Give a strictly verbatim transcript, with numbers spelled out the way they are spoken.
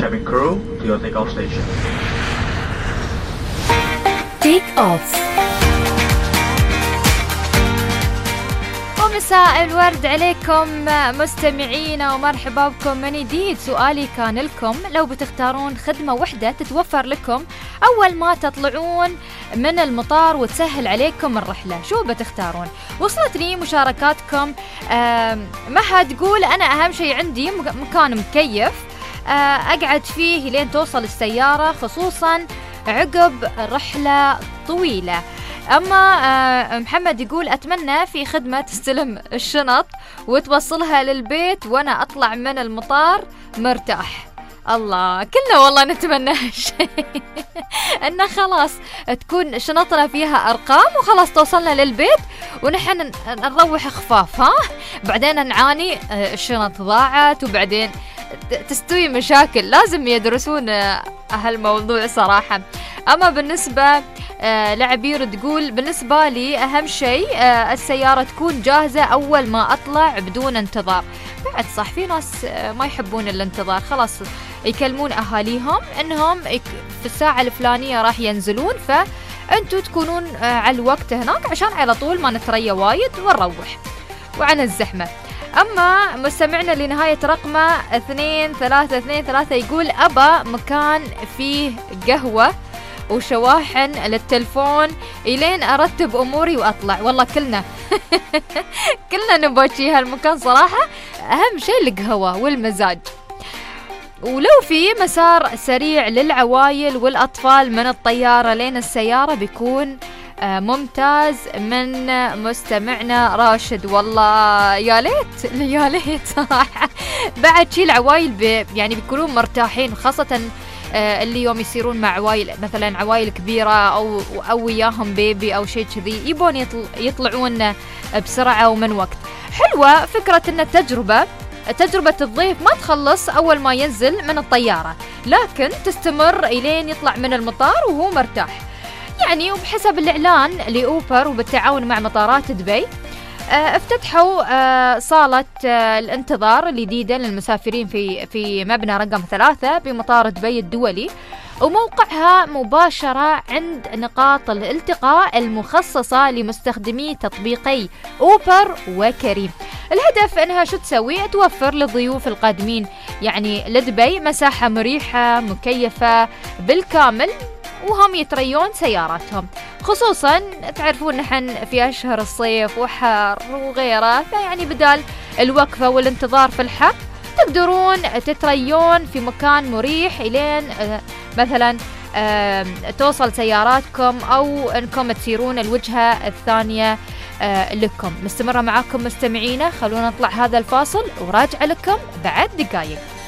cabin crew to your takeoff station. Take off. مساء الورد عليكم مستمعينا ومرحبا بكم من جديد. سؤالي كان لكم: لو بتختارون خدمة واحدة تتوفر لكم أول ما تطلعون من المطار وتسهل عليكم الرحلة، شو بتختارون؟ وصلت لي مشاركاتكم. مها تقول أنا أهم شيء عندي مكان مكيف أقعد فيه لين توصل السيارة، خصوصا عقب رحلة طويلة. أما محمد يقول أتمنى في خدمة تستلم الشنط وتوصلها للبيت وأنا أطلع من المطار مرتاح. الله، كلنا والله نتمنى هالشيء أنه خلاص تكون شنطنا فيها أرقام وخلاص توصلنا للبيت ونحن نروح خفاف، ها بعدين نعاني الشنط ضاعت وبعدين تستوي مشاكل. لازم يدرسون هالموضوع صراحة. أما بالنسبة آه لعبير تقول بالنسبة لي أهم شيء آه السيارة تكون جاهزة أول ما أطلع بدون انتظار. بعد صح، في ناس آه ما يحبون الانتظار، خلاص يكلمون أهاليهم أنهم في الساعة الفلانية راح ينزلون، فأنتوا تكونون آه على الوقت هناك عشان على طول ما نتريا وايد ونروح وعن الزحمة. أما مستمعنا لنهاية رقمه اثنين ثلاثة اثنين ثلاثة يقول أبا مكان فيه قهوة وشواحن للتلفون إلين أرتب أموري وأطلع. والله كلنا كلنا نبغى هالمكان صراحة، أهم شيء القهوة والمزاج. ولو في مسار سريع للعوائل والأطفال من الطيارة لين السيارة بيكون ممتاز من مستمعنا راشد. والله يا ليت يا ليت صراحة. بعد شي العوائل بي يعني بيكونون مرتاحين، خاصة اللي يوم يصيرون مع عوائل مثلا عوائل كبيرة أو أو وياهم بيبي أو شيء كذي، يبون يطل يطلعون بسرعة ومن وقت. حلوة فكرة إن التجربة تجربة الضيف ما تخلص أول ما ينزل من الطيارة، لكن تستمر إلين يطلع من المطار وهو مرتاح. يعني وبحسب الإعلان لأوبر وبالتعاون مع مطارات دبي افتتحوا صالة الانتظار الجديدة للمسافرين في في مبنى رقم ثلاثة بمطار دبي الدولي، وموقعها مباشرة عند نقاط الالتقاء المخصصة لمستخدمي تطبيقي أوبر وكريم. الهدف انها شو تسوي؟ توفر للضيوف القادمين يعني لدبي مساحة مريحة مكيفة بالكامل وهم يتريون سياراتهم، خصوصا تعرفون نحن في أشهر الصيف وحر وغيره، فيعني بدال الوقفة والانتظار في الحر تقدرون تتريون في مكان مريح إلين مثلا توصل سياراتكم أو أنكم تسيرون الوجهة الثانية لكم. مستمرة معاكم مستمعينا، خلونا نطلع هذا الفاصل وراجع لكم بعد دقايق.